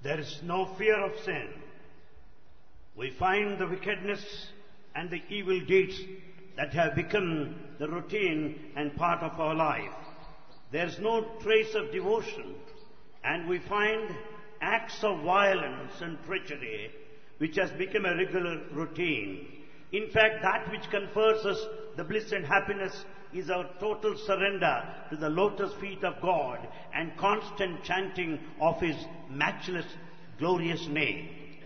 There is no fear of sin. We find the wickedness and the evil deeds that have become the routine and part of our life. There is no trace of devotion, and we find acts of violence and treachery which has become a regular routine. In fact, that which confers us the bliss and happiness is our total surrender to the lotus feet of God and constant chanting of His matchless, glorious name.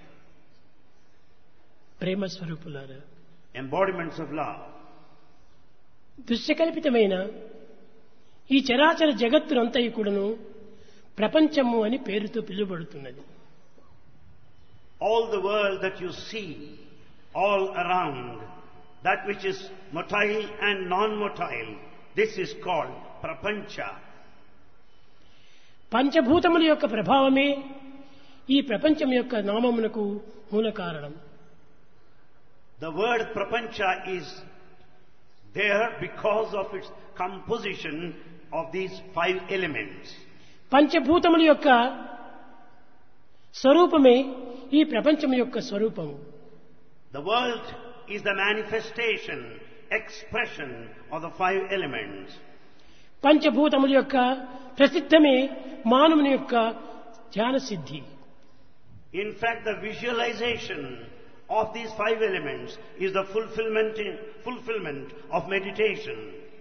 ప్రేమ స్వరూపులారా, Embodiments of love. దృశ్యకల్పితమైన ఈ చరాచర జగత్తునంతయు కూడాను ప్రపంచము అని పేరుతో పిలువబడుతున్నది. All the world that you see, all around, that which is motile and non-motile, this is called prapancha. పంచభూతముల యొక్క ప్రభావమే ఈ ప్రపంచం యొక్క నామమునకు మూల కారణం. The word prapancha is there because of its composition of these 5 elements. పంచభూతముల యొక్క స్వరూపమే ఈ ప్రపంచం యొక్క స్వరూపము. The world is the manifestation, expression of the 5 elements. పంచభూతముల యొక్క ప్రసిద్ధమే మానవుని యొక్క ధ్యాన సిద్ధి. In fact, the visualization of these 5 elements is the fulfillment of meditation.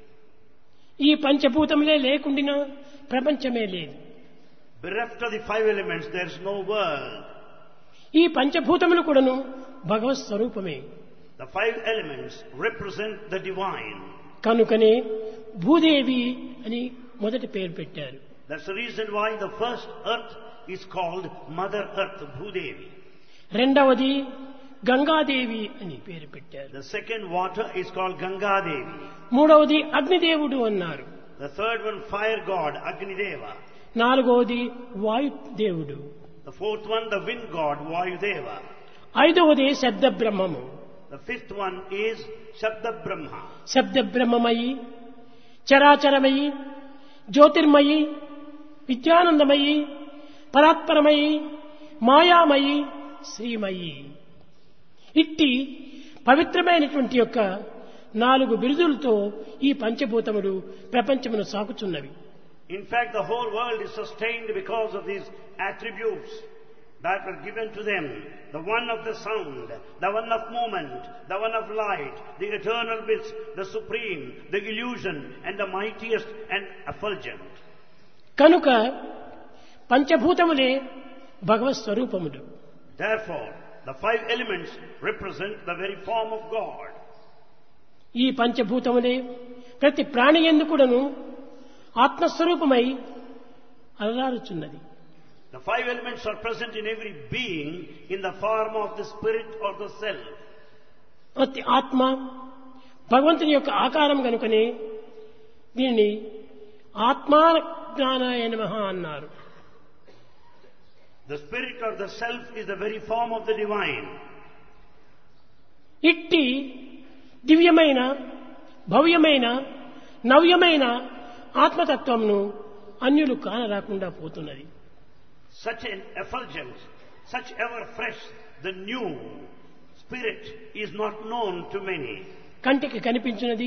ఈ పంచభూతములే లేకుండినా ప్రపంచమే లేదు. Bereft of the 5 elements, there is no world. ఈ పంచభూతములు కూడాను భగవత్ స్వరూపమే. The 5 elements represent the divine. కనుకనే భూదేవి అని మొదటి పేరు పెట్టారు. That's the reason why the first earth is called Mother Earth, Bhudevi. రెండవది గంగాదేవి అని పేరు పెట్టారు. The second water is called Ganga Devi. మూడవది అగ్నిదేవుడు అన్నారు. The third one, fire god, Agni Deva. నాలుగవది వాయుదేవుడు. The fourth one, the wind god, Vayudeva. ఐదవది శబ్ద బ్రహ్మము. The fifth one is Shabda Brahma. శబ్ద బ్రహ్మమయి, చరాచరమయి, జ్యోతిర్మయి, విద్యానందమయి, పరాత్పరమయి, మాయామయి, శ్రీమయి. ఇట్టి పవిత్రమైనటువంటి యొక్క 4 బిరుదులతో ఈ పంచభూతములు ప్రపంచమును సాకుచున్నవి. In fact, the whole world is sustained because of these attributes that were given to them. The one of the sound, the one of movement, the one of light, the eternal bliss, the supreme, the illusion, and the mightiest and effulgent. కనుక పంచభూతములే భగవత్ స్వరూపములు. Therefore, the 5 elements represent the very form of God. ఈ పంచభూతములే ప్రతి ప్రాణి యందు కూడాను ఆత్మస్వరూపమై అలరారుచున్నది. The 5 elements are present in every being in the form of the spirit or the self. ప్రతి ఆత్మ భగవంతుని యొక్క ఆకారం కనుకనే దీనిని ఆత్మాజ్ఞానాయ నమః అన్నారు. The spirit or the self is the very form of the divine. ఇట్టి దివ్యమైన, భవ్యమైన, నవ్యమైన ఆత్మతత్వమును అన్యులు కానరాకుండా పోతున్నది. Such an effulgent, such ever fresh, the new spirit is not known to many. కంటికి కనిపించినది,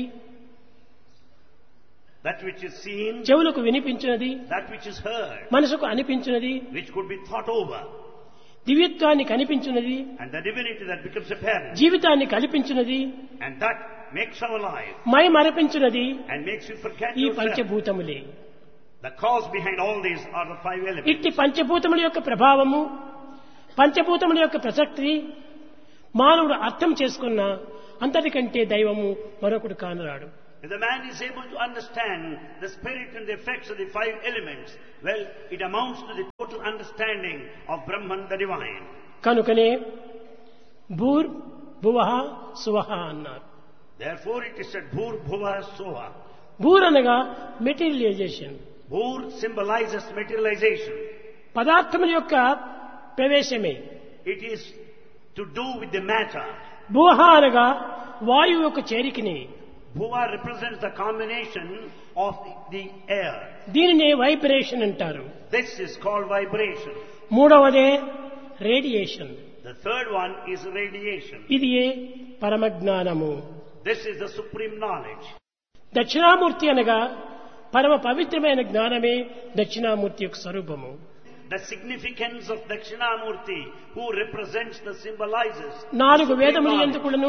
That which is seen, చెవులకు వినిపించినది, that which is heard, మనసుకు అనిపించినది, which could be thought over, దివ్యత్వాన్ని కనిపించినది, and the divinity that becomes apparent, జీవితాన్ని కల్పించినది, and that makes our life my మరపించినది and makes you forget ఈ yourself. పంచభూతములే. The cause behind all these are the 5 elements. ఇట్టి పంచభూతముల యొక్క ప్రభావము, పంచభూతముల యొక్క ప్రసక్తి మానవుడు అర్థం చేసుకున్న అంతటికంటే దైవము మరొకడు కానరాడు. If the man is able to understand the spirit and the effects of the 5 elements, well, it amounts to the total understanding of Brahman, the divine. కనుకనే భూర్ భువః సువః అన్నారు. Therefore it is said, Bhur Bhuva Soha. భూర్ అనగా materialisation, Bhur symbolizes materialization. పదార్థముల యొక్క ప్రవేశమే. It is to do with the matter. భువః అనగా వాయువు యొక్క చేరికని. Bhuva represents the combination of the air. దీనినే vibration అంటారు. This is called vibration. మూడవదే radiation. The third one is radiation. ఇది పరమజ్ఞానము. This is the supreme knowledge. Dakshinamurthy అనగా పరమ పవిత్రమైన జ్ఞానమే దక్షిణామూర్తి యొక్క స్వరూపము. The significance of Dakshinamurti, who represents the symbolizes. 4 వేదములు ఎందుకులను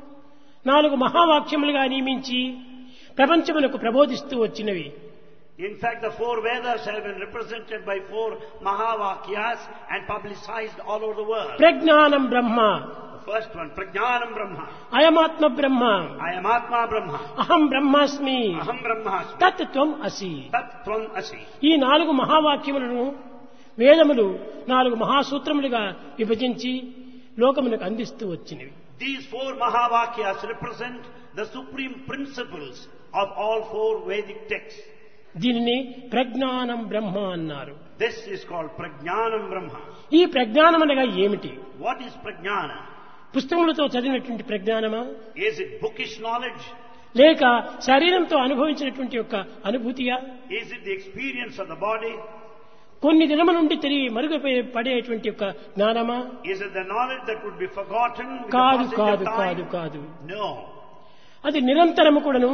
4 మహావాక్యములుగా నియమించి ప్రపంచమునకు ప్రబోధిస్తూ వచ్చినవి. In fact, the 4 Vedas have been represented by 4 Mahavakyas and publicized all over the world. ప్రజ్ఞానం బ్రహ్మ. The first one, Prajnanam Brahma. అయమాత్మ Brahma. I am Atma Brahma. అహం బ్రహ్మాస్మి. Aham Brahmasmi. తత్ త్వం అసి. Tat Tvam Asi. ఈ 4 మహావాక్యములను వేదములు 4 మహాసూత్రములుగా విభజించి లోకమునకు అందిస్తూ వచ్చినవి. These 4 Mahavakyas represent the supreme principles of all 4 Vedic texts. దీనిని ప్రజ్ఞానం బ్రహ్మ అన్నారు. This is called Prajnanam Brahma. ఈ ప్రజ్ఞానం అనగా ఏమిటి? What is Prajnana? పుస్తకములతో చదివినటువంటి ప్రజ్ఞానమా, Is it bookish knowledge? లేక శరీరంతో అనుభవించినటువంటి యొక్క అనుభూతియా, Is it the experience of the body? కొన్ని దినముల నుండి తిరిగి పడేటువంటి యొక్క జ్ఞానమా? Is it the knowledge that would be forgotten with the కాదు passage కాదు of కాదు time? కాదు. No. అది నిరంతరము కూడాను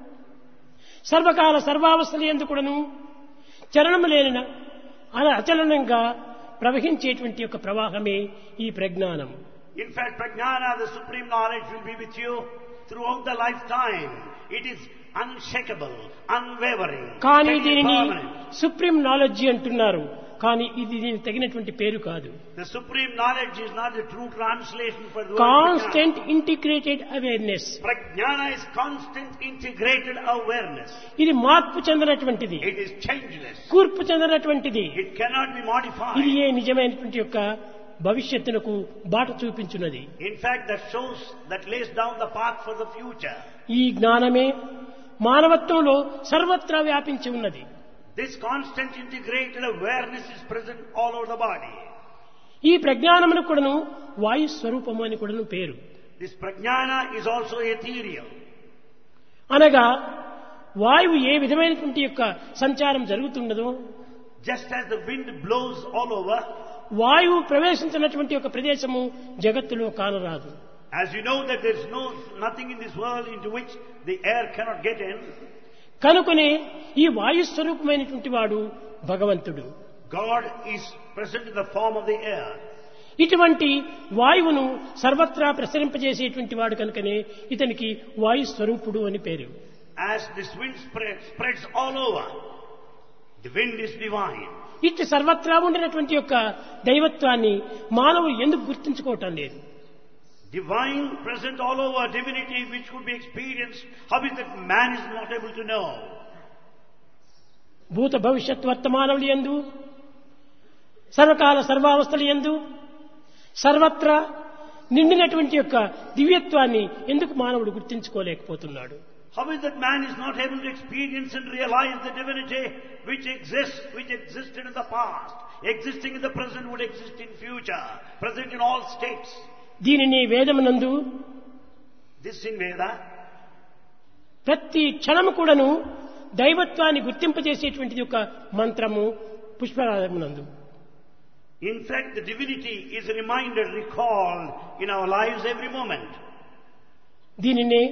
సర్వకాల సర్వావస్థలు యందు కూడాను చలనము లేని అచలనంగా ప్రవహించేటువంటి యొక్క ప్రవాహమే ఈ ప్రజ్ఞానం. In fact, Prajnana, the supreme knowledge, will be with you throughout the lifetime. It is unshakable, unwavering, కానీ steady, దీనిని permanent. సుప్రీం నాలెడ్జి అంటున్నారు. కానీ ఇది దీనికి తగినటువంటి పేరు కాదు. The supreme knowledge is not the true translation for the word constant integrated awareness. Prajnana is constant integrated awareness. ఇది మార్పు చెందినటువంటిది, It is changeless. కూర్పు చెందినటువంటిది. It cannot be modified. ఇది నిజమైనటువంటి యొక్క భవిష్యత్తునకు బాట చూపించున్నది. In fact, that lays down the path for the future. ఈ జ్ఞానమే మానవత్వంలో సర్వత్రా వ్యాపించి ఉన్నది. This constant integrated awareness is present all over the body. ఈ ప్రజ్ఞానమునకు కూడాను వాయు స్వరూపము అని కూడాను పేరు. This Prajnana is also ethereal. అనగా వాయువు ఏ విధమైనటువంటి యొక్క సంచారం జరుగుతున్నదో, Just as the wind blows all over, వాయువు ప్రవేశించినటువంటి యొక్క ప్రదేశము జగత్తులో కానరాదు. as you know that there is nothing in this world into which the air cannot get in. కనుకనే ఈ వాయు స్వరూపమైనటువంటి వాడు భగవంతుడు. God is present in the form of the air. ఇటువంటి వాయువును సర్వత్రా ప్రసరింపజేసేటువంటి వాడు కనుకనే ఇతనికి వాయు స్వరూపుడు అని పేరు. As this wind spreads all over, the wind is divine. ఇటు సర్వత్రా ఉండినటువంటి యొక్క దైవత్వాన్ని మానవులు ఎందుకు గుర్తించుకోవటం లేదు? Divine present all over, divinity which could be experienced, how is that man is not able to know? భూత భవిష్యత్ వర్తమానములు యందు సర్వకాల సర్వావస్థలు యందు సర్వత్రా నిండినటువంటి యొక్క దివ్యత్వాన్ని ఎందుకు మానవుడు గుర్తించుకోలేకపోతున్నాడు? How is that man is not able to experience and realize the divinity which existed in the past, existing in the present, would exist in future, present in all states? దీనిని వేదమునందు This in Veda, ప్రతి క్షణము కూడాను దైవత్వాన్ని గుర్తింపజేసేటువంటిది ఒక మంత్రము పుష్పరాగమునందు. in fact, the divinity is reminded, recalled in our lives every moment. దీనినే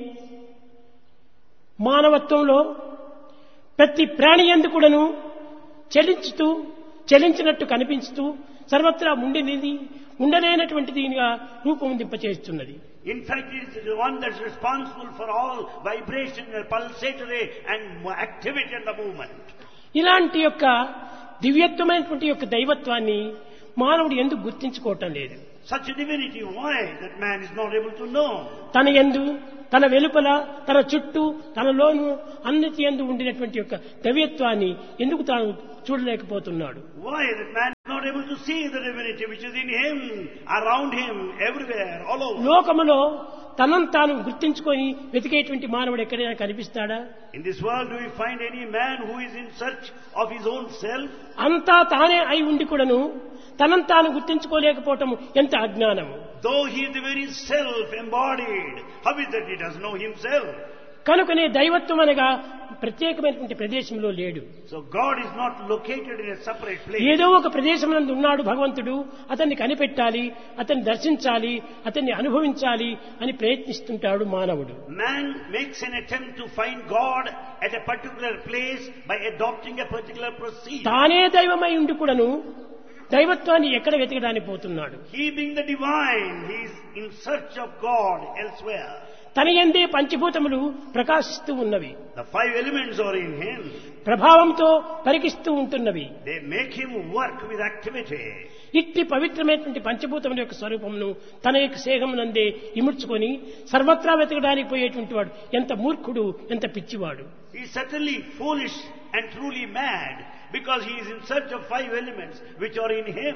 మానవత్వంలో ప్రతి ప్రాణి యందు కూడాను చలించినట్టు కనిపించుతూ సర్వత్రా ఉండలేనటువంటిదిగా రూపొందింపచేస్తున్నది. In fact, it is the one that is responsible for all vibration and pulsatory and activity and the movement. ఇలాంటి యొక్క దివ్యత్వమైనటువంటి యొక్క దైవత్వాన్ని మానవుడు ఎందుకు గుర్తించుకోవటం లేదు? Such a divinity, why that man is not able to know? తన యందు, తన వెలుపల, తన చుట్టూ, తనలోను అన్నిటి యందు ఉండినటువంటి యొక్క దైవత్వాన్ని ఎందుకు తాను చూడలేకపోతున్నాడు? Why that man is not able to see the divinity which is in him, around him, everywhere, all over? లోకములో తనను తాను గుర్తించుకొని వెతికేటువంటి మానవుడు ఎక్కడైనా కనిపిస్తాడా? In this world, do we find any man who is in search of his own self? అంతా తానే అయి ఉండి కూడాను తనను తాను గుర్తించుకోలేకపోవటం ఎంత అజ్ఞానము! Though he is the very self embodied, how is that he doesn't know himself? కనుకనే దైవత్వం అనగా ప్రత్యేకమైనటువంటి ప్రదేశంలో లేడు. So God is not located in a separate place. ఏదో ఒక ప్రదేశమునందు ఉన్నాడు భగవంతుడు, అతన్ని కనిపెట్టాలి, అతన్ని దర్శించాలి, అతన్ని అనుభవించాలి అని ప్రయత్నిస్తుంటాడు మానవుడు. Man makes an attempt to find God at a particular place by adopting a particular procedure. తానే దైవమై ఉండి కూడాను దైవత్వాన్ని ఎక్కడ వెతకడానికి పోతున్నాడు? He being the divine, he is in search of God elsewhere. తన యందే పంచభూతములు ప్రకాశిస్తూ ఉన్నవి, The five elements are in him. ప్రభావంతో పరికిస్తూ ఉంటున్నవి. They make him work with activity. ఇట్టి పవిత్రమైనటువంటి పంచభూతముల యొక్క స్వరూపమును తన యొక్క సేహమునందే ఇముడ్చుకొని సర్వత్రా వెతకడానికి పోయేటువంటి వాడు ఎంత మూర్ఖుడు, ఎంత పిచ్చివాడు. He is certainly foolish and truly mad because he is in search of five elements which are in him.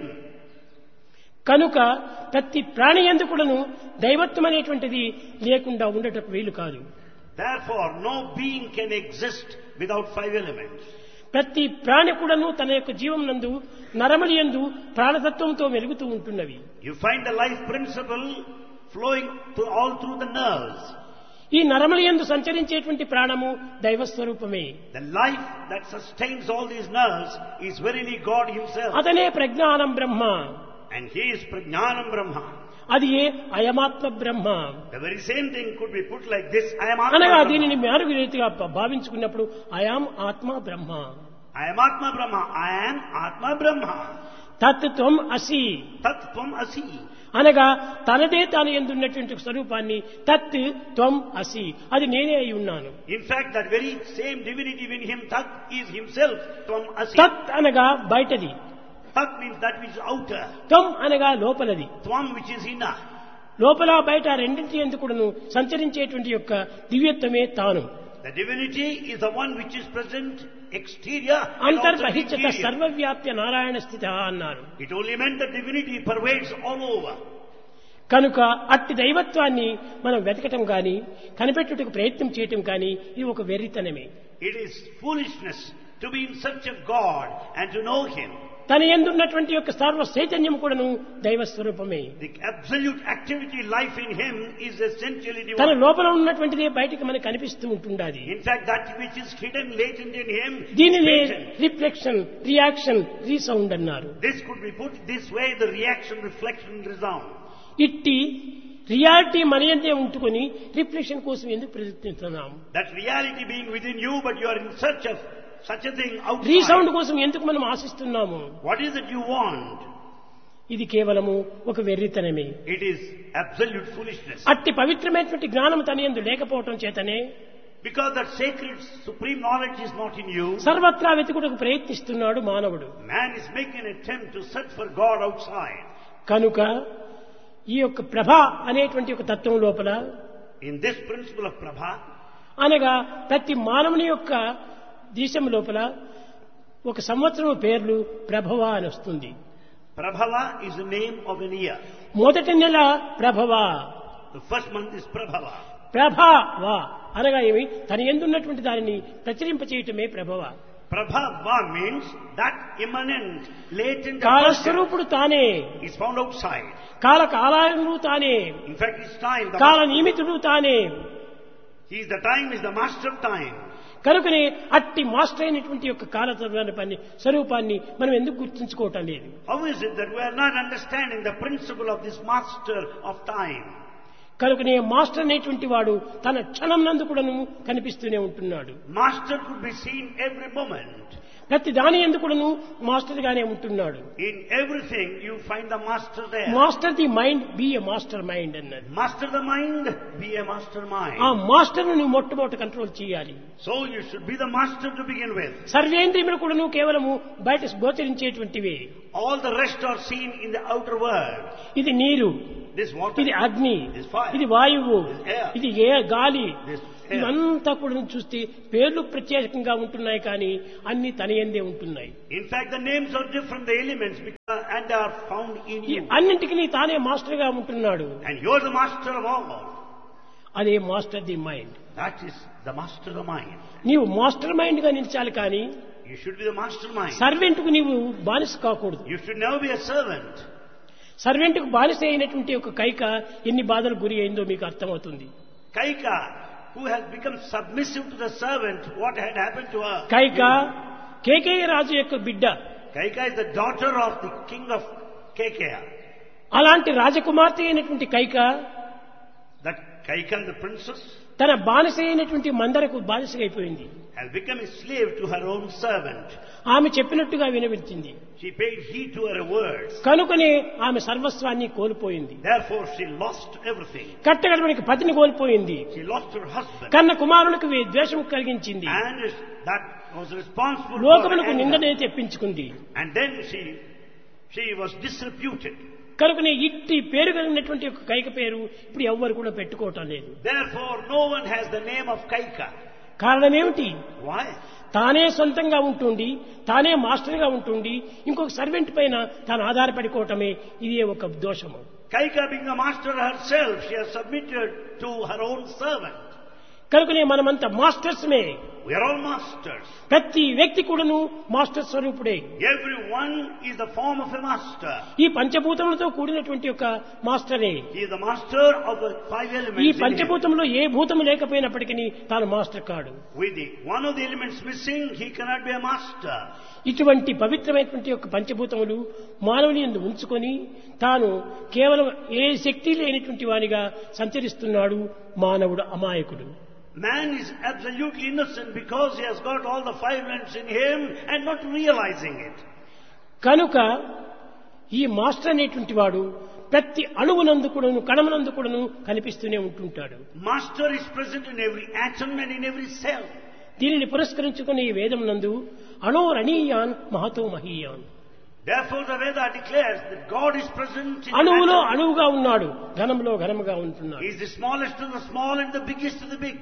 కనుక ప్రతి ప్రాణి యందు కూడాను దైవత్వం అనేటువంటిది లేకుండా ఉండటకు వీలు కాదు. Therefore, no being can exist without five elements. ప్రతి ప్రాణి కూడాను తన యొక్క జీవం నందు నరములి యందు ప్రాణతత్వంతో వెలుగుతూ ఉంటున్నవి. You find the life principle flowing all through the nerves. ఈ నరములి యందు సంచరించేటువంటి ప్రాణము దైవస్వరూపమే. The life that sustains all these nerves is verily God himself. అతనే ప్రజ్ఞానం బ్రహ్మ. And he is Prajnanam Brahma. అది ఏ అయమాత్మ బ్రహ్మ. The very same thing could be put like this. I am Atma అనగా Brahma. దీనిని మారు రీతిగా భావించుకున్నప్పుడు అయాం ఆత్మ బ్రహ్మ. I am Atma Brahma. I am Atma Brahma. తత్ త్వం అసి. Tat Tvam Asi. అనగా తనదే తాను ఎందున్నటువంటి స్వరూపాన్ని తత్ త్వం అసి, అది నేనే అయి ఉన్నాను. In fact, that very same divinity in him, Tat, is himself Tvam Asi. తత్ అనగా బయటది, Tat means that which is outer. త్వం అనగా లోపలది. Tvam which is inner. లోపల బయట రెండింటి ఎందుకు కూడాను సంచరించేటువంటి యొక్క దివ్యత్వమే తాను. The divinity is the one which is present exterior and also అంతర్బహిష్యత interior. సర్వవ్యాప్య Narayana స్థిత అన్నారు. It only meant that divinity pervades all over. కనుక అట్టి దైవత్వాన్ని మనం వెతకటం కానీ కనిపెట్టుటకు ప్రయత్నం చేయటం కానీ ఇది ఒక వెర్రితనమే. It is foolishness to be in search of God and to know him. తన యందున్నటువంటి యొక్క సర్వ చైతన్యం కూడాను దైవ స్వరూపమే. The absolute activity life in him is essentially తన divine. లోపల ఉన్నటువంటిదే బయటికి మనకు కనిపిస్తూ ఉంటుండాలి. In fact, that which is hidden latent in him is దీనినే latent. రిఫ్లెక్షన్, రియాక్షన్, రీసౌండ్ అన్నారు. This could be put this way: the reaction, reflection, resound. ఇట్టి reality మన యందే ఉంటుకొని రిఫ్లెక్షన్ కోసం ఎందుకు ప్రయత్నిస్తున్నాం? That reality being within you, but you are in search of such a thing resound outside. కోసం ఎందుకు మనం ఆశిస్తున్నాము? What is it you want? ఇది కేవలము ఒక వెర్రితనమే. It is absolute foolishness. అట్టి పవిత్రమైనటువంటి జ్ఞానం తన యందు లేకపోవటం చేతనే Because that sacred supreme knowledge is not in you, సర్వత్రా వెతుకుటకు ప్రయత్నిస్తున్నాడు మానవుడు. man is making an attempt to search for God outside. కనుక ఈ యొక్క ప్రభ అనేటువంటి ఒక తత్వం లోపల In this principle of Prabha, అనగా ప్రతి మానవుని యొక్క దేశం లోపల ఒక సంవత్సరం పేర్లు ప్రభవ అని వస్తుంది. Prabhava is the name of an year. మొదటి నెల ప్రభవ, The first month is Prabhava. ప్రభవ అనగా ఏమి? తన ఎందున్నటువంటి దానిని ప్రచురింప చేయటమే ప్రభవ. Prabhava means that immanent, latent కాలస్వరూపుడు తానే, is found outside. కాలకాలములు తానే, In fact, it's time. కాల నియమితుడు తానే. He is the time, is the master of time. కనుకనే అట్టి మాస్టర్ అయినటువంటి యొక్క కాలస్వరూపాన్ని స్వరూపాన్ని మనం ఎందుకు గుర్తించుకోవటం లేదు? How is it that we are not understanding the principle of this master of time? కనుకనే మాస్టర్ అనేటువంటి వాడు తన క్షణం నందు కూడాను కనిపిస్తూనే ఉంటున్నాడు. Master could be seen every moment. ప్రతి దాని ఎందు కూడాను మాస్టర్ గానే ఉంటున్నాడు. In everything you find the master there. Master the mind, B a master mind అన్నది. Master the mind, be a mastermind. ఆ మాస్టర్ ను మొట్టమొదట కంట్రోల్ చేయాలి. So you should be the master to begin with. సర్వేంద్రియములు కూడాను కేవలము బయట గోచరించేటువంటివే. All the rest are seen in the outer world. ఇది నీరు, This water, ఇది అగ్ని, this fire, ఇది వాయువు, this air, ఇది గాలి, this air. ఇవంతా కూడా చూస్తే పేర్లు ప్రత్యేకంగా ఉంటున్నాయి కానీ అన్ని తన యందే ఉంటున్నాయి. In fact, the names are different, the elements, and are found in ఈ you. అన్నింటికి తానే మాస్టర్ గా ఉంటున్నాడు. And you're the master of all. అదే master the mind. That is the master of the mind. నీవు మాస్టర్ మైండ్ గా నిలిచాలి కానీ You should be the mastermind. Servant కు నీవు బానిస కాకూడదు. You should never be a servant. Servant కు బానిస అయినటువంటి ఒక కైక ఎన్ని బాధలు గురి అయిందో మీకు అర్థమవుతుంది. Kaika who has become submissive to the servant, what had happened to her? Kaika Kekaya రాజు యొక్క బిడ్డ. Kaika is the daughter of the king of Kekeya. అలాంటి రాజకుమార్తె అయినటువంటి Kaika That Kaika, the princess, తన బానిస అయినటువంటి మందరకు బానిసైపోయింది. has become a slave to her own servant. ఆమె చెప్పినట్టుగా వినవించింది. She paid heed to her words. కనుకనే ఆమె సర్వస్వాన్ని కోల్పోయింది. Therefore she lost everything. కట్టగడపడికి పతిని కోల్పోయింది. She lost her husband. కన్న కుమారులకు ద్వేషం కలిగించింది. And that was responsible for లోకములకు her నిందనే anger. తెప్పించుకుంది. And then she was disreputed. కనుకనే ఇట్టి పేరు కలిగినటువంటి ఒక కైక పేరు ఇప్పుడు ఎవ్వరు కూడా పెట్టుకోవటం లేదు. Therefore no one has the name of Kaika. కారణం ఏమిటి? Why? తానే సొంతంగా ఉంటుండి, తానే మాస్టర్గా ఉంటుండి, ఇంకొక సర్వెంట్ పైన తాను ఆధారపడిపోవటమే ఇదే ఒక దోషము. Kaika being a master herself, she has submitted to her own servant. కనుకనే మనమంతా మాస్టర్స్మే. We are all masters. ప్రతి వ్యక్తి కూడాను మాస్టర్ స్వరూపుడే. Everyone is the form of a master. ఈ పంచభూతములతో కూడినటువంటి ఒక మాస్టరే. He is the master of the five elements. ఈ in him. పంచభూతంలో ఏ భూతము లేకపోయినప్పటికీ తాను మాస్టర్ కాడు. With one of the elements missing, he cannot be a master. ఇటువంటి పవిత్రమైనటువంటి యొక్క పంచభూతములు మానవుని యందు ఉంచుకొని తాను కేవలం ఏ శక్తి లేనటువంటి వానిగా సంచరిస్తున్నాడు మానవుడు అమాయకుడు. Man is absolutely innocent because he has got all the five elements in him and not realizing it. కనుక ఈ మాస్టర్ అనేటువంటి వాడు ప్రతి అణువునందు కూడాను కణమునందు కూడాను కనిపిస్తూనే ఉంటుంటాడు. Master is present in every atom and in every cell. దీనిని పురస్కరించుకునే ఈ వేదమునందు అణోరణీయాన్ Mahato మహీయాన్. Therefore the Veda declares that God is present in అణువులో atom. అణువుగా ఉన్నాడు, ఘనంలో ఘనముగా ఉంటున్నాడు. He is the smallest of the small and the biggest of the big.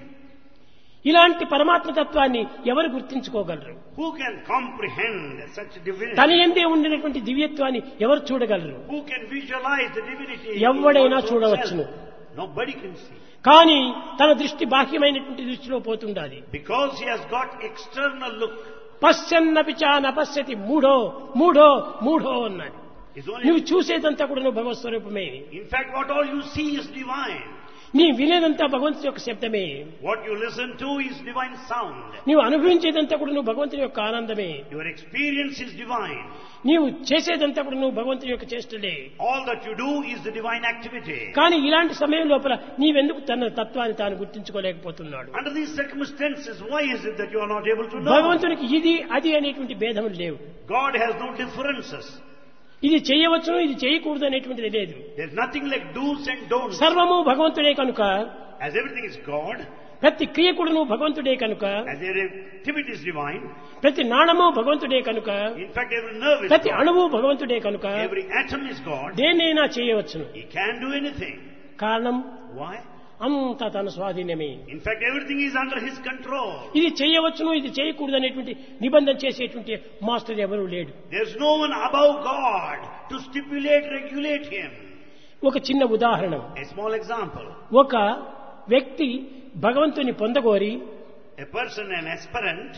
ఇలాంటి పరమాత్మ తత్వాన్ని ఎవరు గుర్తించుకోగలరు? Who can comprehend such divinity? తన యందే ఉండినటువంటి దివ్యత్వాన్ని ఎవరు చూడగలరు? Who can visualize the divinity? in ఎవడైనా one's own చూడవచ్చును. self? Nobody can see. కానీ తన దృష్టి బాహ్యమైనటువంటి దృష్టిలో పోతుండాలి. Because he has got external look. పశ్యన్నపి చ నపశ్యతి మూఢో మూఢో మూఢో అన్నాడు. It's only, నువ్వు చూసేదంతా కూడా నువ్వు భగవత్ స్వరూపమే. in fact, what all you see is divine. నీ వినేదంతా భగవంతుని యొక్క శబ్దమే. What you listen to is divine sound. నీవు అనుభవించేదంతా కూడా నువ్వు భగవంతుని యొక్క ఆనందమే. Your experience is divine. నీవు చేసేదంతా కూడా నువ్వు భగవంతుని యొక్క చేష్టలే. All that you do is the divine activity. కానీ ఇలాంటి సమయం లోపల నీవెందుకు తన తత్వాన్ని తాను గుర్తించుకోలేకపోతున్నాడు? Under these circumstances, why is it that you are not able to know? భగవంతునికి ఇది అది అనేటువంటి భేదములు లేవు. God has no differences. ఇది చేయవచ్చును ఇది చేయకూడదు అనేటువంటిది లేదు. There's nothing like do's and don'ts. సర్వము భగవంతుడే కనుక, As everything is God, ప్రతి క్రియ కూడాను భగవంతుడే కనుక, as every activity is divine, ప్రతి నాణము భగవంతుడే కనుక, in fact every nerve is ప్రతి God, అణువు భగవంతుడే కనుక every atom is God, దేన్నైనా చేయవచ్చును. He can do anything. కారణం Why? అంతా తన స్వాధీనమే. In fact everything is under His control. ఇది చేయవచ్చును ఇది చేయకూడదు అనేటువంటి నిబంధన చేసేటువంటి మాస్టర్ ఎవరు లేడు. There's no one above God to stipulate, regulate Him. ఒక చిన్న ఉదాహరణ. A small example. ఒక వ్యక్తి భగవంతుని పొందగోరి A person, an aspirant,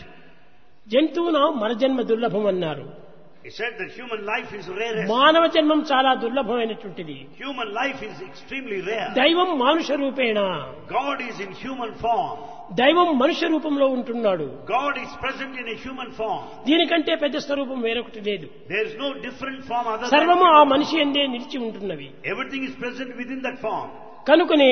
జంతువున మరజన్మ దుర్లభం అన్నారు. he said that human life is rarest. మానవ జన్మం చాలా దుర్లభమైనటువంటిది. Human life is extremely rare. దైవం మానుష రూపేణ, God is in human form. దైవం మనుష్య రూపంలో ఉంటున్నాడు. God is present in a human form. దీనికంటే పెద్ద స్వరూపం వేరొకటి లేదు. There is no different form other than సర్వము ఆ human మనిషి form. ఎందే నిలిచి ఉంటున్నవి. Everything is present within that form. కనుకనే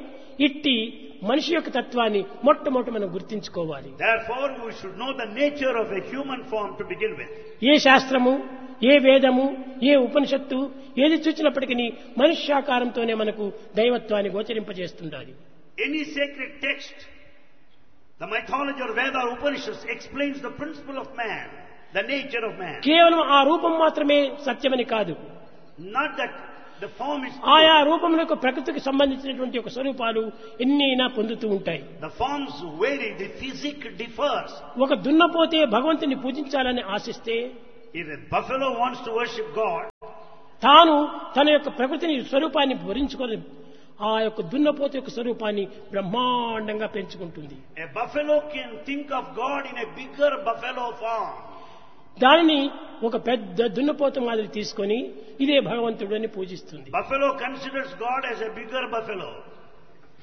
ఇట్టి మనిషి యొక్క తత్వాన్ని మొట్టమొదట మనం గుర్తించుకోవాలి. Therefore, we should know the nature of a human form to begin with. ఏ శాస్త్రము, ఏ వేదము, ఏ ఉపనిషత్తు ఏది చూచినప్పటికీ మనుష్యాకారంతోనే మనకు దైవత్వాన్ని గోచరింపజేస్తుండాలి. Any sacred text, the mythology or Veda or Upanishads explains the principle of man, the nature of man. కేవలం ఆ రూపం మాత్రమే సత్యమని కాదు. Not that the form is true. ఆయా రూపములకు ప్రకృతికి సంబంధించినటువంటి ఒక స్వరూపాలు ఎన్నైనా పొందుతూ ఉంటాయి. The forms vary, the physique differs. ఒక దున్నపోతే భగవంతుని పూజించాలని ఆశిస్తే If a buffalo wants to worship God, తాను తన యొక్క ప్రకృతిని స్వరూపాన్ని భరించుకొని ఆ యొక్క దున్నపోత యొక్క స్వరూపాన్ని బ్రహ్మాండంగా పెంచుకుంటుంది. a buffalo can think of God in a bigger buffalo form. దానిని ఒక పెద్ద దున్నపోత మాదిరి తీసుకొని ఇదే భగవంతుడు అని పూజిస్తుంది. Buffalo considers God as a bigger buffalo.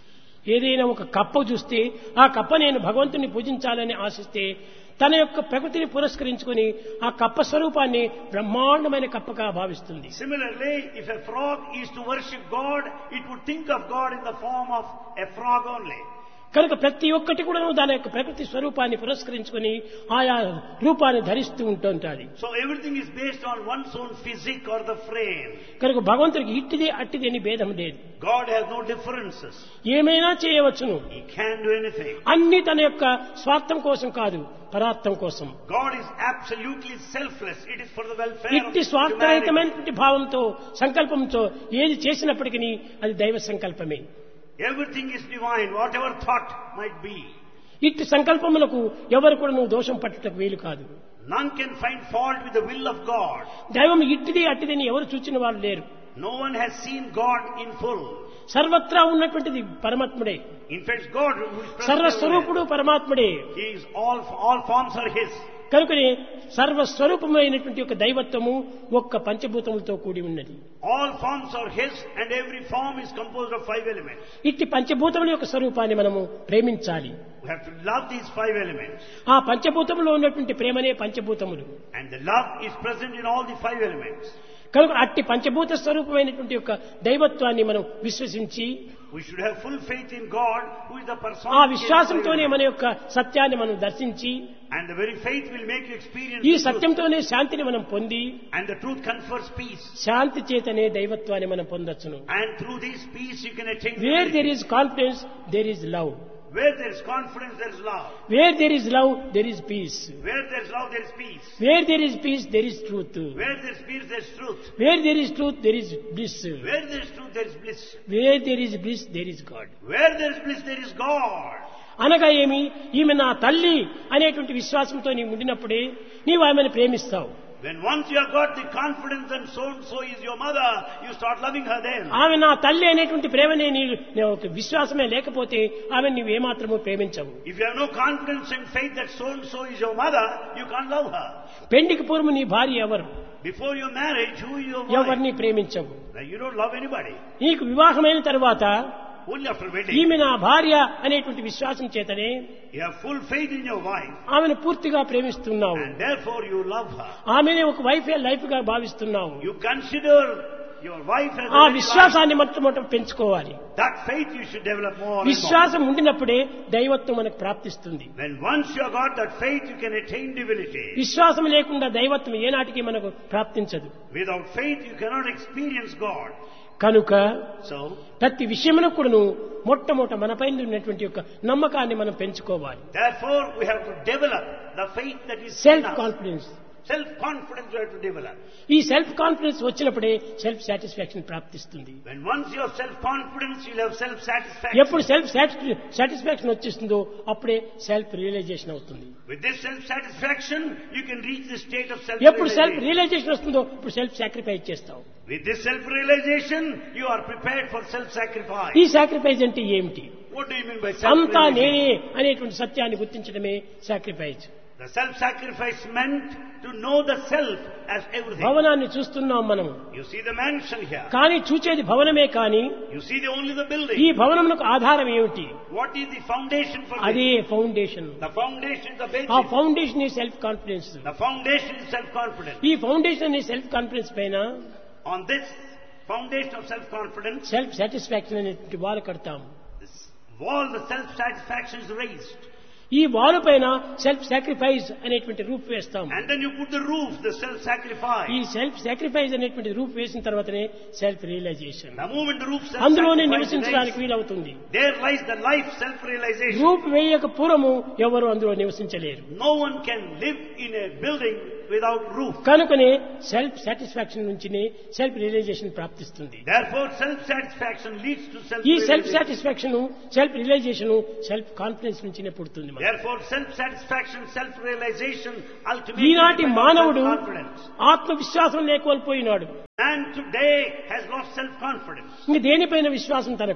ఏదైనా ఒక కప్ప చూస్తే ఆ కప్ప నేను భగవంతుని పూజించాలని ఆశిస్తే తన యొక్క ప్రకృతిని పురస్కరించుకొని ఆ కప్ప స్వరూపాన్ని బ్రహ్మాండమైన కప్పగా భావిస్తుంది. Similarly, if a frog is to worship God, it would think of God in the form of a frog only. కనుక ప్రతి ఒక్కటి కూడా దాని యొక్క ప్రకృతి స్వరూపాన్ని పురస్కరించుకొని ఆయా రూపాన్ని ధరిస్తూ ఉంటుంటాది. So everything is based on one's own physique or the frame. కనుక భగవంతుడికి ఇట్టిది అట్టిది అని భేదం లేదు. God has no differences. ఏమైనా చేయవచ్చును. He can do anything. అన్ని తన యొక్క స్వార్థం కోసం కాదు, పరార్థం కోసం. God is absolutely selfless. It is for the welfare ఇట్టి of స్వార్థరహితమైనటువంటి భావంతో సంకల్పంతో ఏది చేసినప్పటికీ అది దైవ సంకల్పమే. Everything is divine, whatever thought might be. ఇట్టి సంకల్పములకు ఎవరు కూడా నువ్వు దోషం పట్టుటకు వీలు కాదు. None can find fault with the will of God. దైవం ఇట్టిది అట్టిదని ఎవరు చూచిన వాళ్ళు లేరు. No one has seen God in full. సర్వత్రా ఉన్నటువంటిది పరమాత్ముడే. In fact, God who is present సర్వస్వరూపుడు పరమాత్ముడే. He is all forms are His. కనుకనే సర్వస్వరూపమైనటువంటి ఒక దైవత్వము ఒక్క పంచభూతములతో కూడి ఉన్నది. All forms are His and every form is composed of 5 elements. ఇట్టి పంచభూతముల యొక్క స్వరూపాన్ని మనము ప్రేమించాలి. We have to love these 5 elements. ఆ పంచభూతములో ఉన్నటువంటి ప్రేమనే పంచభూతములు. And the love is present in all the 5 elements. కనుక అట్టి పంచభూత స్వరూపమైనటువంటి యొక్క దైవత్వాన్ని మనం విశ్వసించి We should have full faith in God who is the person. ఆ విశ్వాసంతోనే మన యొక్క సత్యాన్ని మనం దర్శించి And the very faith will make you experience ఈ the truth. సత్యంతోనే శాంతిని మనం పొంది And the truth confers peace. శాంతి చేతనే దైవత్వాన్ని మనం పొందొచ్చును. And through this peace you can attain. Wear there is confidence there is love. Where there is confidence, there is love. Wear there is love there is piece. Where there is love, there is peace. Wear there is piece there is truth. Where there is peace, there is truth. Wear there is truth there is bliss. Where there is truth, there is bliss. Wear there is bliss there is God. Where there is bliss, there is God. అనగా ఏమి, ఈమె నా తల్లి అనేటువంటి విశ్వాసంతో నీవు ఉండినప్పుడే నీవు ఆమెను ప్రేమిస్తావు. When once you have got the confidence and so is your mother, you start loving her then. ఆమె నా తల్లి అనేటువంటి ప్రేమనే నీవు ఒక విశ్వాసమే లేకపోతే ఆమె నీవు ఏమాత్రము ప్రేమించవు. If you have no confidence and faith that so is your mother, you can't love her. పెండికి పూర్వం నీ భార్య ఎవరు? Before your marriage, who is your wife? ఎవరిని ప్రేమించవు. You don't love anybody. నీకు వివాహమైన తర్వాత Only after wedding. ఈమె నా భార్య అనేటువంటి విశ్వాసం చేతనే You have full faith in your wife. ఆమెను పూర్తిగా ప్రేమిస్తున్నావు. And therefore you love her. ఆమెనే ఒక వైఫ్ లైఫ్ గా భావిస్తున్నావు. You consider your wife as ఆ a విశ్వాసాన్ని మొట్టమొదట పెంచుకోవాలి. That faith you should develop more and more. విశ్వాసం ఉండినప్పుడే దైవత్వం మనకు ప్రాప్తిస్తుంది. When once you have got that faith, you can attain divinity. విశ్వాసం లేకుండా దైవత్వం ఏనాటికి మనకు ప్రాప్తించదు. Without faith, you cannot experience God. కనుక So, ప్రతి విషయంలో కూడాను మొట్టమొదట మనపైన ఉన్నటువంటి యొక్క నమ్మకాన్ని మనం పెంచుకోవాలి. therefore, we have to develop the faith that is in self us. Confidence. Self-confidence we have to develop. ఈ సెల్ఫ్ కాన్ఫిడెన్స్ వచ్చినప్పుడే సెల్ఫ్ సాటిస్ఫాక్షన్ ప్రాప్తిస్తుంది. When once you have self-confidence, you'll have self-satisfaction. ఎప్పుడు సెల్ఫ్ సాటిస్ఫాక్షన్ వచ్చేస్తుందో అప్పుడే self realisation అవుతుంది. With this self-satisfaction, you can reach the state of ఎప్పుడు self self-realization. Realisation వస్తుందో ఇప్పుడు self sacrifice చేస్తావు. With this self-realization, you are prepared for self-sacrifice. ఈ sacrifice అంటే ఏమిటి? What do you mean by అంతా self-realization? నేనే అనేటువంటి సత్యాన్ని గుర్తించడమే sacrifice. The self-sacrifice meant to know the self as everything. భవనాన్ని చూస్తున్నాం మనం. You see the mansion here. కానీ చూచేది భవనమే కానీ You see only the building. ఈ భవనమునకు ఆధారం ఏమిటి? What is the foundation for అదే this? Foundation. The foundation is the ఆ basis. ఫౌండేషన్ ఈ self confidence. The foundation is self-confidence. ఈ ఫౌండేషన్ ఈ సెల్ఫ్ కాన్ఫిడెన్స్ పైన On this foundation of self-confidence, self satisfaction అనేటువంటి వాల్ కడతాం. this wall, the self-satisfaction is raised. ఈ wall పైన self sacrifice అనేటువంటి రూప్ వేస్తాం. And then you put the roof, the self-sacrifice. ఈ సెల్ఫ్ సాక్రిఫైస్ అనేటువంటి రూప్ వేసిన తర్వాతనే self realisation. The moment the roof అందులోనే self-sacrifice నివసించడానికి is raised, వీలవుతుంది. there lies the life self-realization. రూప్ వేయక పూర్వము ఎవరు అందులో నివసించలేరు. No one can live in a building without roof. కనుకనే సెల్ఫ్ సాటిస్ఫాక్షన్ నుంచినే సెల్ఫ్ రియలైజేషన్ ప్రాప్తిస్తుంది. Therefore, self-satisfaction leads to ఈ self self-realization. Satisfaction self realisation self confidence నుంచినే పుడుతుంది. Therefore, self-satisfaction, self-realization, ultimately ఈనాటి depends on మానవుడు self-confidence. ఆత్మవిశ్వాసం లేకోల్పోయినాడు. Man today has lost self-confidence. ఇంక దేనిపైన విశ్వాసం తనకు?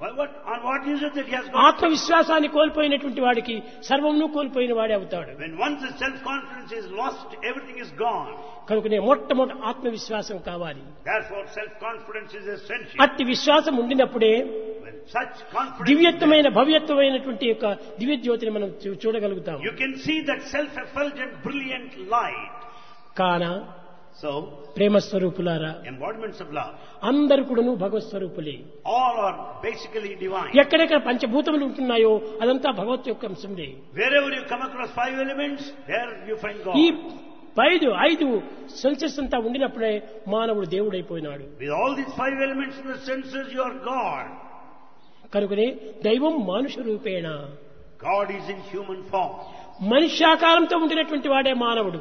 On what is it that he has got? ఆత్మవిశ్వాసాన్ని కోల్పోయినటువంటి వాడికి సర్వమును కోల్పోయిన వాడే అవుతాడు. When once the self-confidence is lost, everything is gone. కనుకనే మొట్టమొదటి ఆత్మవిశ్వాసం కావాలి. Therefore, self-confidence is essential. అట్టి విశ్వాసం ఉండినప్పుడే When such confidence, దివ్యత్వమైన భవ్యత్వమైనటువంటి యొక్క దివ్య జ్యోతిని మనం చూడగలుగుతాం. you can see that self-effulgent, brilliant light. కాన So, ప్రేమ స్వరూపులారా, embodiments of love, అందరు కూడాను భగవత్ స్వరూపులే. all are basically divine. ఎక్కడెక్కడ పంచభూతములు ఉంటున్నాయో అదంతా భగవత్ యొక్క అంశంలే. Wherever you come across 5 elements, there you find God. ఈ 5 సెన్సెస్ అంతా ఉండినప్పుడే మానవుడు దేవుడైపోయినాడు. With all these 5 elements in the senses, you are God. కనుకనే దైవం మానుష రూపేణ, God is in human form. మనుష్యాకారంతో ఉండినటువంటి వాడే మానవుడు.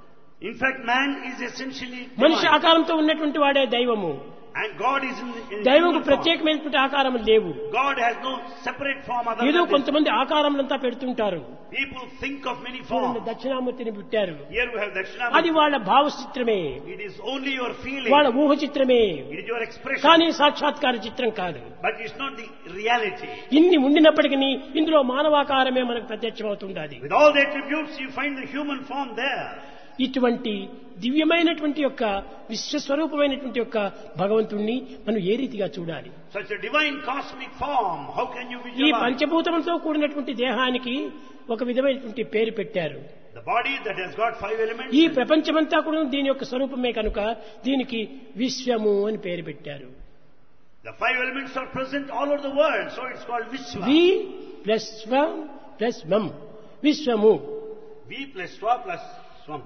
In fact, man is essentially మనిషి divine. ఆకారంతో ఉన్నటువంటి వాడే దైవము. And God is in దైవంకు human form. ప్రత్యేకమైనటువంటి ఆకారం లేవు. God has no separate form other ఏదో than this. కొంతమంది ఆకారములంతా పెడుతుంటారు. People think of many చూడండి, forms. దక్షిణామూర్తిని పెట్టారు. Here we have అది Dakshinamurti. వాళ్ళ భావ చిత్రమే, It is only your feeling. వాళ్ళ ఊహ చిత్రమే, It is your expression. కానీ సాక్షాత్కార చిత్రం కాదు. But it's not the reality. ఇన్ని ఉండినప్పటికీ ఇందులో మానవాకారమే మనకు ప్రత్యక్షమవుతుండాలి. With all the attributes, you find the human form there. ఇటువంటి దివ్యమైనటువంటి యొక్క విశ్వస్వరూపమైనటువంటి యొక్క భగవంతుణ్ణి మనం ఏ రీతిగా చూడాలి? Such a divine cosmic form, how can you ఈ visualize? పంచభూతములతో కూడినటువంటి దేహానికి ఒక విధమైనటువంటి పేరు పెట్టారు. The body that has got 5 elements. ఈ ప్రపంచమంతా కూడా దీని యొక్క స్వరూపమే కనుక దీనికి విశ్వము అని పేరు పెట్టారు. The 5 elements are present all over the world, so it's called Vishwa. We plus స్వం ప్లస్ మం, విశ్వము. V plus Swa plus Swam.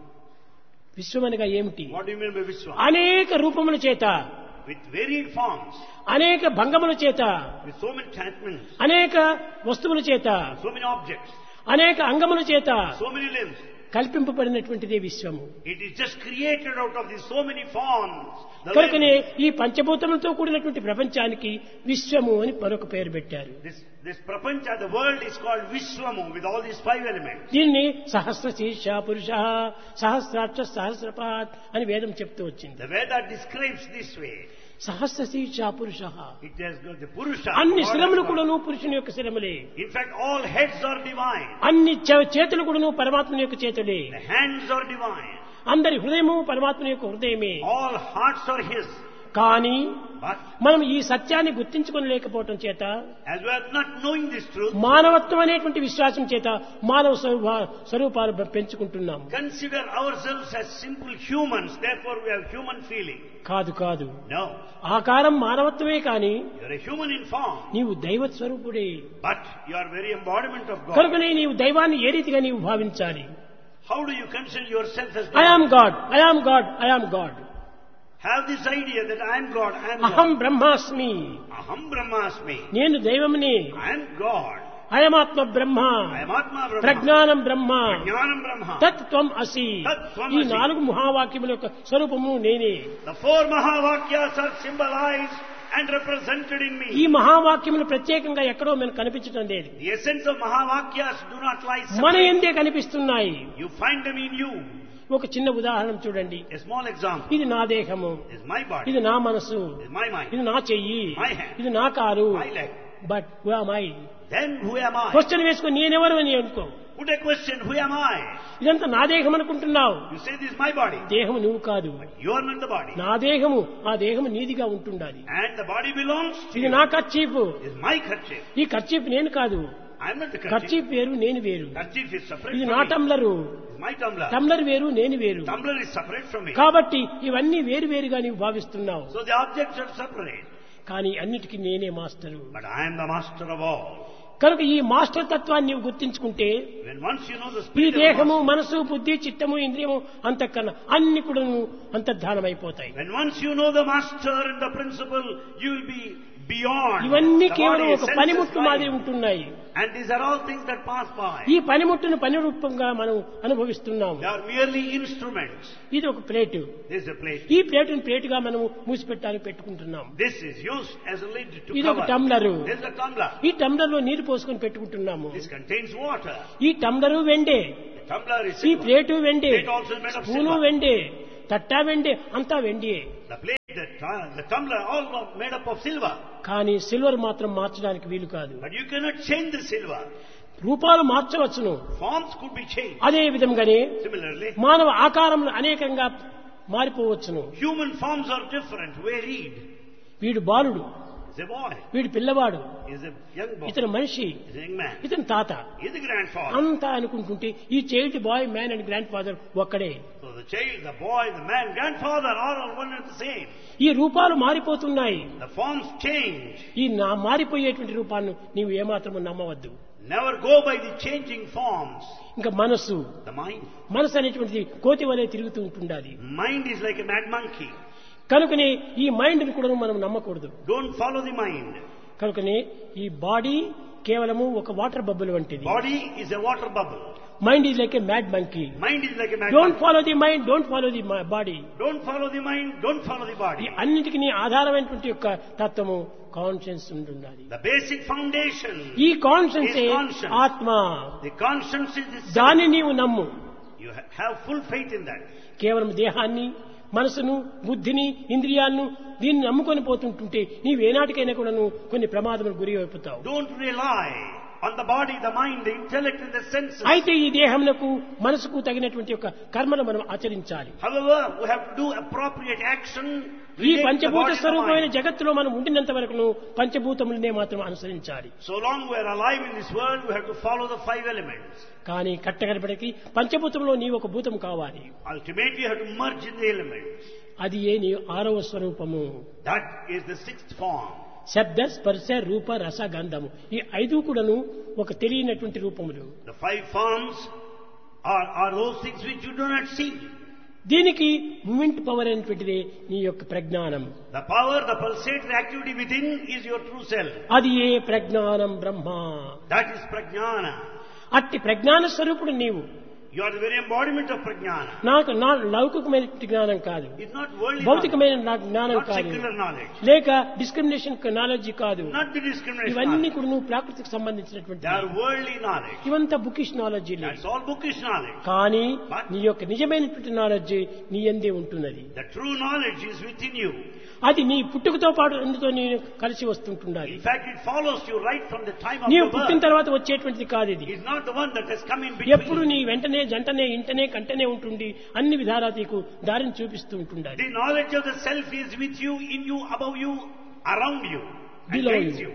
విశ్వం అనగా ఏమిటి? What do you mean by Vishwa? అనేక రూపముల చేత, With varied forms, అనేక భంగముల చేత, with so many attachments, అనేక వస్తువుల చేత, so many objects, అనేక అంగముల చేత so many limbs. కల్పింపబడినటువంటిదే విశ్వము. It is just created out of these so many forms. The కనుకనే way ఈ పంచభూతములతో కూడినటువంటి ప్రపంచానికి విశ్వము అని మరొక పేరు పెట్టారు. this prapancha, the world is called Vishwamu with all these 5 elements. దీన్ని సహస్ర శీర్ష పురుష, సహస్రాక్ష సహస్రపాత్ అని వేదం చెప్తూ వచ్చింది. The Veda describes this way. సహస్ర శీర్ష పురుష, It has got the Purusha. అన్ని God శిరములు has got- కూడాను పురుషుని యొక్క శిరములే. In fact, all heads are divine. అన్ని చేతులు కూడాను పరమాత్మని యొక్క చేతులే. The hands are divine. అందరి హృదయము పరమాత్మని యొక్క హృదయమే. All hearts are His. కానీ But మనం ఈ సత్యాన్ని గుర్తించుకొని లేకపోవటం చేత, as we are not knowing this truth, మానవత్వం అనేటువంటి విశ్వాసం చేత మానవ స్వరూపాలు పెంచుకుంటున్నాం. consider ourselves as simple humans. Therefore, we have human feeling. కాదు కాదు, No, ఆకారం మానవత్వమే కాని you are a human in form, నీవు దైవ స్వరూపుడే. but you are very embodiment of God. కనుకనే నీవు దైవాన్ని ఏ రీతిగా నీవు భావించాలి? How do you consider yourself as I God? Am God, I am God, I am God. Have this idea that I am God, I am అహం God. బ్రహ్మాస్మి, Aham Brahmasmi. నేను దైవముని. I am God. అయమాత్మ Brahma, I am Atma Brahma. ప్రజ్ఞానం బ్రహ్మ, Jnanam Brahma. తత్ త్వం అసి. తత్ త్వం ఈ అసి. 4 మహావాక్యముల యొక్క స్వరూపము నేనే. The 4 Mahavakyas are symbolized and represented in ఈ me. మహావాక్యములు ప్రత్యేకంగా ఎక్కడో మనకు కనిపించడం లేదు. The essence of Mahavakyas do not lie మన separate. ఎందే కనిపిస్తున్నాయి. You find them in you. ఒక చిన్న ఉదాహరణ చూడండి. A small example ఇది నా దేహము, is my body, ఇది నా మనసు, is my mind, ఇది నా చెయ్యి, My hand. ఇది నా car. my leg. But who am I? Then who am I? Question వేసుకొని నేనెవరు అని అనుకో. Put a question, who am I? ఇదంతా నా దేహం అనుకుంటున్నావు. You say this is my body. దేహము నువ్వు కాదు, You are not the body. నా దేహము. ఆ దేహము నీదిగా ఉంటుండాలి. And the body belongs to ఇది you. నా కర్చీఫ్. Is my kerchief. ఈ కర్చీఫ్ నేను కాదు. I am not the kerchief. Kerchief వేరు, నేను వేరు. Kerchief is separate ఇది from నా me. టంబ్లరు. Is my tumbler. Tumbler వేరు, నేను వేరు. Tumbler is separate from me. కాబట్టి ఇవన్నీ వేరు వేరుగా నీవు భావిస్తున్నావు. So the objects are separate. కానీ అన్నిటికీ నేనే master. But I am the master of all. కనుక ఈ మాస్టర్ తత్వాన్ని నీవు గుర్తించుకుంటే When once you know the ఈ spirit of దేహము, master, మనసు, బుద్ధి, చిత్తము, ఇంద్రియము, అంతఃకరణ అన్ని కూడా అంతర్ధానమైపోతాయి. when once you know the master and the principle, you will be beyond. ఇవన్నీ The కేవలం body, ఒక senses, పనిముట్టు మాదిరి mind. ఉంటున్నాయి. And these are all things that pass by. ఈ పనిముట్టును పని రూపంగా మనం అనుభవిస్తున్నాము. They are merely instruments. ఇది ఒక plate. This is a plate. ఈ ప్లేటును ప్లేటుగా మనము మూసిపెట్టాలని పెట్టుకుంటున్నాం. This is used as a lid to ఇది ఒక cover. టంబ్లరు. This is a tumbler. ఈ టంబ్లర్ లో నీరు పోసుకొని పెట్టుకుంటున్నాము. This contains water. ఈ టంబ్లరు వెండే, The tumbler is ఈ silver. Plate వెండే, Plate also is made of spoon silver. వెండే, తట్టా వెండి అంతా వెండియే. The plate, the tumbler, all are made up of silver. కానీ silver మాత్రం మార్చడానికి వీలు కాదు. But you cannot change the silver. రూపాలు మార్చవచ్చును. Forms could be changed. అదే విధంగానే Similarly, మానవ ఆకారంలో అనేకంగా మారిపోవచ్చును. human forms are different, varied. వీడు బాలుడు, Is a boy, వీడు పిల్లవాడు, is a young boy, ఇతను మనిషి, is a young man, ఇతను తాత is a grandfather. అంతా అనుకుంటుంటే ఈ child bye man and grand father ఒక్కడే. So the child, the boy, the man, grandfather are all one and the same. ఈ రూపాలు మారిపోతున్నాయి. The forms change. ఈ మారిపోయేటువంటి రూపాలను నీవు ఏమాత్రము నమ్మవద్దు. Never go by the changing forms. ఇంకా మనస్సు, The mind. మనసు అనేటువంటిది కోతి వలె తిరుగుతూ ఉంటుండాలి. Mind is like a mad monkey. కనుకనే ఈ మైండ్ ని కూడా మనం నమ్మకూడదు. Don't follow the mind. కనుకనే ఈ బాడీ కేవలము ఒక వాటర్ బబుల్ వంటిది. Body is a water bubble. Mind is like a mad monkey. Mind is like a mad don't monkey. Follow the mind, don't follow the body. Don't follow the mind. Don't follow the ఈ body. అన్నిటికీ ఆధారమైనటువంటి యొక్క తత్వము conscience ఉండాలి. The basic foundation. ఈ conscience is conscience. ఆత్మ. The conscience is the దాన్ని నీవు నమ్ము. You have full faith in that. కేవలం దేహాన్ని, మనసును, బుద్ధిని, ఇంద్రియాలను దీన్ని నమ్ముకొని పోతుంటుంటే నీవేనాటికైనా కూడా కొన్ని ప్రమాదములకు గురి అయిపోతావు. Don't rely on the body, the mind, the intellect and the senses. అయితే ఈ దేహమునకు, మనసుకు తగినటువంటి యొక్క కర్మను మనం ఆచరించాలి. However, we have to do appropriate action. ఈ related to the పంచభూత body and the స్వరూపమైన mind. జగత్తులో మనం ఉండినంత వరకు పంచభూతములనే మాత్రం అనుసరించాలి. So long we are alive in this world, we have to follow the 5 elements. కానీ కట్టగడపడికి పంచభూతంలో నీ ఒక భూతం కావాలి. Ultimately, you have to merge in the elements. అది ఏ నీ 6వ స్వరూపము. That is the 6th form. శబ్ద, స్పర్శ, రూప, రస, గంధము ఈ 5 కూడాను ఒక తెలియనటువంటి రూపములు. The 5 forms are those things which you do not see. దీనికి మూమెంట్ పవర్ అనేటువంటిది నీ యొక్క ప్రజ్ఞానం. The power, the pulsatory activity within is your true self. అది ఏ ప్రజ్ఞానం బ్రహ్మ. That is prajnana. అట్టి ప్రజ్ఞాన స్వరూపుడు నీవు. You are the very embodiment of prajnana. నాకు లౌకికమైన జ్ఞానం కాదు, It's not worldly భౌతికమైన knowledge, జ్ఞానం not కాదు, secular knowledge, లేక డిస్క్రిమినేషన్ నాలెడ్జ్ కాదు. not the discrimination ఇవన్నీ knowledge. కూడా నువ్వు ప్రాకృతికి సంబంధించినటువంటి They are worldly knowledge. ఇవంతా bookish knowledge. That's all bookish knowledge. కానీ నీ యొక్క నిజమైనటువంటి నాలెడ్జ్ నీ యందే ఉంటున్నది. The true knowledge is within you. అది నీ పుట్టుకతో పాటు అందుతో నేను కలిసి వస్తుంటుండాలి. In fact, it follows you right from the time of నీవు your పుట్టిన birth. తర్వాత వచ్చేటువంటిది కాదు ఇది. It's not the one that has come in ఎప్పుడు between. నీ వెంటనే జంటనే ఇంటనే కంటనే ఉంటుంది, అన్ని విధాలా నీకు దారిని చూపిస్తూ ఉంటుండాలి. The knowledge of the self is with you, in you, above you, around you, and Below guides you. you.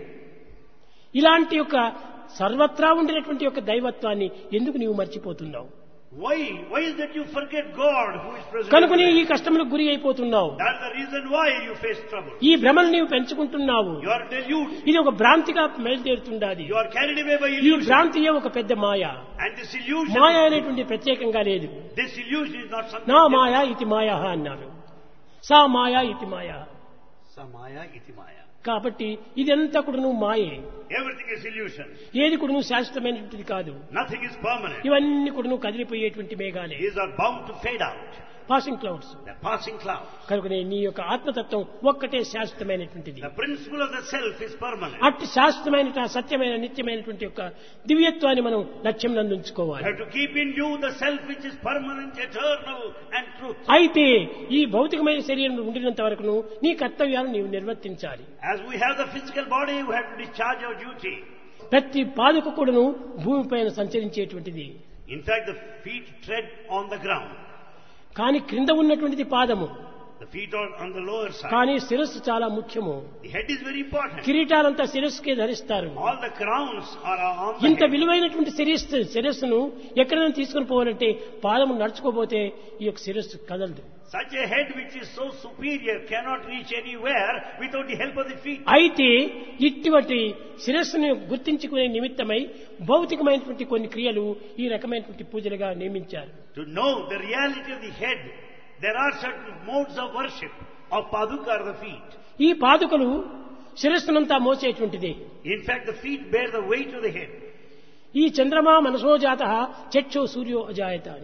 ఇలాంటి యొక్క సర్వత్రా ఉండినటువంటి యొక్క దైవత్వాన్ని ఎందుకు నీవు మర్చిపోతున్నావు? Why is that you forget God who is present? కనుకనే ఈ everywhere? కష్టములకు గురి అయిపోతున్నావు. That's the reason why you face trouble. ఈ భ్రమలు నీవు పెంచుకుంటున్నావు. You are deluded. ఇది ఒక భ్రాంతిగా బయలుదేరుతుండాలి. You are carried away by ఈ illusion. భ్రాంతియే ఒక పెద్ద మాయ. And this illusion, మాయ అనేటువంటి ప్రత్యేకంగా లేదు. this illusion is not something. నా మాయ ఇతి మాయ అన్నారు, సా మాయ ఇతి మాయ. Samaya iti maya. కాబట్టి ఇదంతా కూడా నువ్వు మాయే. Everything is illusion. ఏది కూడా నువ్వు శాశ్వతమైనటువంటిది కాదు. Nothing is permanent. ఇవన్నీ కూడా నువ్వు కదిలిపోయేటువంటి మేఘాలే, These are bound to fade out. Passing clouds. They're passing clouds. కనుకనే నీ యొక్క ఆత్మతత్వం ఒక్కటే శాశ్వతమైనటువంటిది. The principle of the self is permanent. అట్టి శాశ్వతమైన సత్యమైన నిత్యమైనటువంటి యొక్క దివ్యత్వాన్ని మనం లక్ష్యం You నందుంచుకోవాలి. have to keep in view the self which is permanent, eternal and truth. అయితే ఈ భౌతికమైన శరీరం ఉండినంత వరకు నీ కర్తవ్యాలను నీవు నిర్వర్తించాలి. As we have the physical body, we have to discharge our duty. ప్రతి పాదుక కూడాను భూమిపైన సంచరించేటువంటిది. In fact, the feet tread on the ground. కానీ క్రింద ఉన్నటువంటిది పాదము. The feet are on the lower side. కానీ శిరస్సు చాలా ముఖ్యము. The head is very important. కిరీటాలంతా శిరస్సుకే ధరిస్తారు. All the crowns are on the ఇంత head. విలువైనటువంటి శిరస్సును ఎక్కడైనా తీసుకుని పోవాలంటే పాదము నడుచుకోపోతే ఈ యొక్క శిరస్సు కదలదు. Such a head which is so superior cannot reach anywhere without the help of the feet. అయితే ఇటువంటి శిరస్సును గుర్తించుకునే నిమిత్తమై భౌతికమైనటువంటి కొన్ని క్రియలు ఈ రకమైనటువంటి పూజలుగా నియమించారు. To know the reality of the head, there are certain modes of worship of paduka or the feet. ఈ పాదుకలు శిరస్సునంతా మోసేటువంటిది. In fact, the feet bear the weight of the head. ఈ చంద్రమా మనసో జాతః చక్షు సూర్యో అజాయత అని.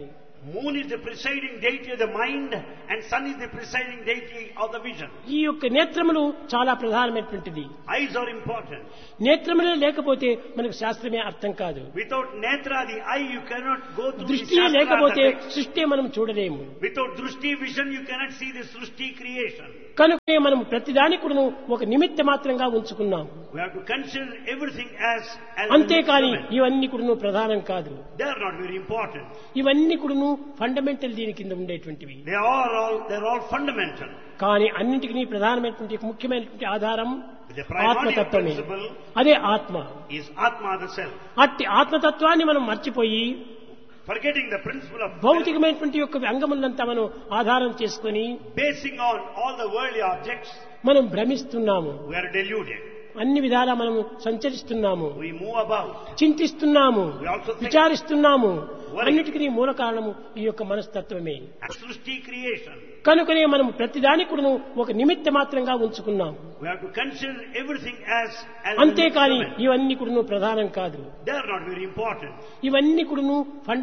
Moon is the presiding deity of the mind and sun is the presiding deity of the vision. ఈ యొక్క నేత్రములు చాలా ప్రధానమైనటువంటిది. Eyes are important. నేత్రములే లేకపోతే మనకు శాస్త్రమే అర్థం కాదు. Without netra, the eye, you cannot go through the దృష్టియే Shastra లేకపోతే text. సృష్టి మనం చూడలేము. Without drushti vision, you cannot see the Srushti creation. కనుకనే మనం ప్రతిదాని కూడాను ఒక నిమిత్త మాత్రంగా ఉంచుకున్నాం. We have to consider everything as అంతేకాని an instrument. ఇవన్నీ కూడాను ప్రధానం కాదు. They are not very important. ఇవన్నీ కూడాను ఫండమెంటల్ దీని కింద ఉండేటువంటివి. They're all fundamental. కానీ అన్నింటికి ప్రధానమైనటువంటి ముఖ్యమైనటువంటి ఆధారం The primordial ఆత్మతత్వమే. principle అదే ఆత్మ. is Atma, the self. అట్టి ఆత్మతత్వాన్ని మనం మర్చిపోయి Forgetting the principle of self, భౌతికమైనటువంటి యొక్క అంగములంతా మనం ఆధారం చేసుకొని basing on all the worldly objects, మనం భ్రమిస్తున్నాము. we are deluded. అన్ని విధాలా మనం సంచరిస్తున్నాము, We move about. చింతిస్తున్నాము, We also think. విచారిస్తున్నాము. Worry. అన్నిటికీ మూల కారణము ఈ యొక్క మనస్తత్వమే. Srushti creation. కనుకనే మనం ప్రతిదాని కూడాను ఒక నిమిత్త మాత్రంగా ఉంచుకున్నాం. We have to consider everything as an అంతేకాని instrument. ఇవన్నీ కూడాను ప్రధానం కాదు. They are not very important. ఇవన్నీ కూడాను